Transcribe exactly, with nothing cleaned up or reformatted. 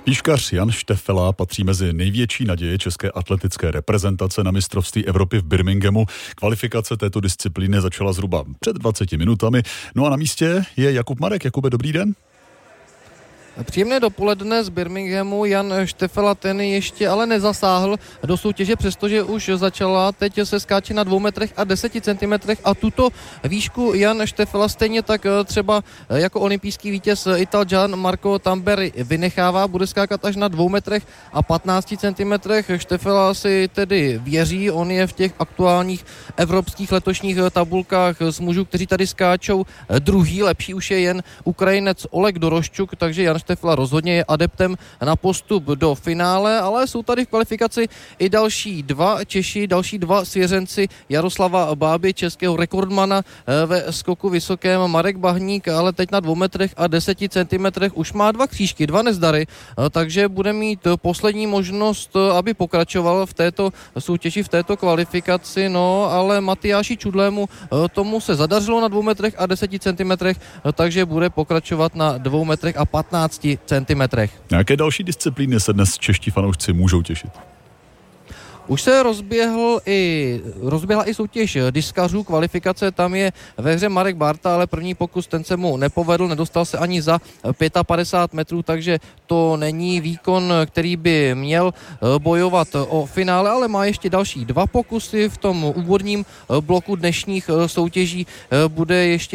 Výškař Jan Štefela patří mezi největší naděje české atletické reprezentace na mistrovství Evropy v Birminghamu. Kvalifikace této disciplíny začala zhruba před dvaceti minutami. No a na místě je Jakub Marek. Jakube, dobrý den. Příjemné dopoledne z Birminghamu. Jan Štefela ten ještě ale nezasáhl do soutěže, přestože už začala. Teď se skáče na dvou metrech a deseti centimetrech a tuto výšku Jan Štefela stejně tak třeba jako olympijský vítěz Ital Gian Marco Tamberi vynechává. Bude skákat až na dvou metrech a patnácti centimetrech. Štefela si tedy věří, on je v těch aktuálních evropských letošních tabulkách z mužů, kteří tady skáčou druhý, lepší už je jen Ukrajinec Oleg Doroščuk, takže Jan Štefela rozhodně je adeptem na postup do finále, ale jsou tady v kvalifikaci i další dva Češi, další dva svěřenci Jaroslava Báby, českého rekordmana ve skoku vysokém. Marek Bahník ale teď na dvou metrech a deseti centimetrech už má dva křížky, dva nezdary, takže bude mít poslední možnost, aby pokračoval v této soutěži, v této kvalifikaci, no ale Matyáši Čudlému tomu se zadařilo na dvou metrech a deseti centimetrech, takže bude pokračovat na dvou metrech a patnácti centimetrech. Jaké další disciplíny se dnes čeští fanoušci můžou těšit? Už se rozběhl i, rozběhla i soutěž diskařů, kvalifikace, tam je ve hře Marek Barta, ale první pokus ten se mu nepovedl, nedostal se ani za padesát pět metrů, takže to není výkon, který by měl bojovat o finále, ale má ještě další dva pokusy v tom úvodním bloku dnešních soutěží, bude ještě